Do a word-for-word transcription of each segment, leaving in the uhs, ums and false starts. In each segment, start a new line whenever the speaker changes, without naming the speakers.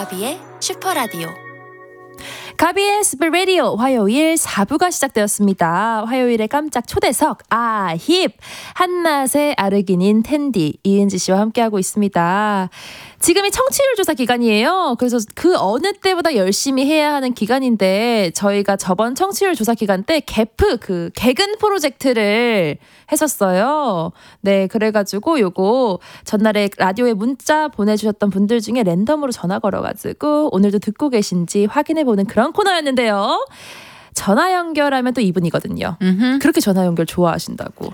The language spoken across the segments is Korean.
가비의 슈퍼라디오.
가비의 슈퍼라디오 화요일 사 부가 시작되었습니다. 화요일의 깜짝 초대석 아힙 한낮의 아르기닌 텐디 이은지 씨와 함께하고 있습니다. 지금이 청취율 조사 기간이에요. 그래서 그 어느 때보다 열심히 해야 하는 기간인데 저희가 저번 청취율 조사 기간 때 개프 그 개근 프로젝트를 했었어요. 네, 그래가지고 요거 전날에 라디오에 문자 보내주셨던 분들 중에 랜덤으로 전화 걸어가지고 오늘도 듣고 계신지 확인해보는 그런 코너였는데요. 전화 연결하면 또 이분이거든요.
음흠.
그렇게 전화 연결 좋아하신다고.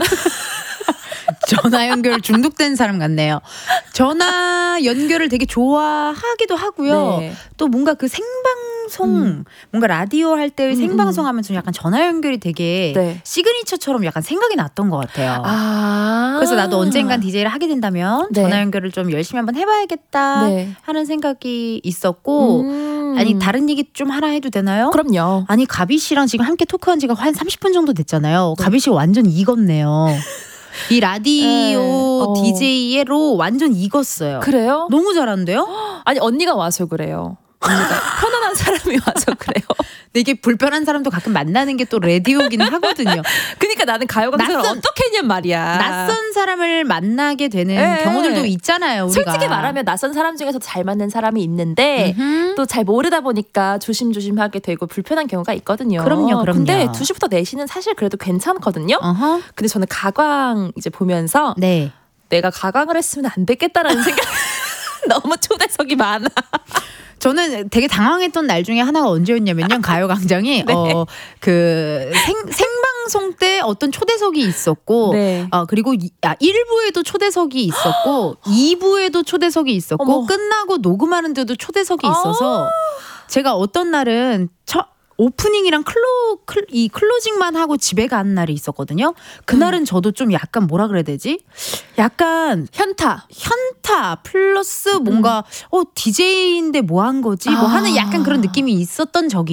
전화 연결 중독된 사람 같네요. 전화 연결을 되게 좋아하기도 하고요.
네.
또 뭔가 그 생방송,
음.
뭔가 라디오 할 때
음,
생방송 하면서 약간 전화 연결이 되게
네.
시그니처처럼 약간 생각이 났던 것 같아요.
아.
그래서 나도 언젠간 디제이를 하게 된다면
네.
전화 연결을 좀 열심히 한번 해봐야겠다
네.
하는 생각이 있었고
음.
아니 다른 얘기 좀 하나 해도 되나요?
그럼요.
아니 가비 씨랑 지금 함께 토크한 지가 한 삼십 분 정도 됐잖아요.
네.
가비 씨가 완전 익었네요. 이 라디오
네. 어.
디제이로 완전 익었어요.
그래요?
너무 잘하는데요?
아니 언니가 와서 그래요. 언니가 편안한 사람이 와서 그래요.
근데 이게 불편한 사람도 가끔 만나는 게 또 라디오긴 하거든요.
그러니까 나는 가요광장을
낯선-
어떻게 했냔 말이야.
낯선 사람을 만나게 되는
네.
경우들도 있잖아요. 우리가.
솔직히 말하면 낯선 사람 중에서 잘 맞는 사람이 있는데
음흠.
또 잘 모르다 보니까 조심조심하게 되고 불편한 경우가 있거든요.
그럼요, 그럼요.
근데 두 시부터 네 시는 사실 그래도 괜찮거든요.
어허.
근데 저는 가광 이제 보면서
네.
내가 가광을 했으면 안 됐겠다라는 생각. 너무 초대석이 많아.
저는 되게 당황했던 날 중에 하나가 언제였냐면요. 가요광장이
네.
어, 그 생, 생방송 때 어떤 초대석이 있었고
네.
어, 그리고 이, 아, 일 부에도 초대석이 있었고 이 부에도 초대석이 있었고
어머.
끝나고 녹음하는 데도 초대석이 있어서 제가 어떤 날은 첫 오프닝이랑 클로 클, 이 클로징만 하고 집에 간 날이 있었거든요. 그날은 저도 좀 약간 뭐라 그래야 되지? 약간
현타.
현타 플러스 뭔가 어 디제이인데 뭐 한 거지? 뭐
아.
하는 약간 그런 느낌이 있었던 적이